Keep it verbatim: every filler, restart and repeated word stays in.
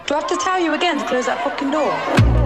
Do I have to tell you again to close that fucking door?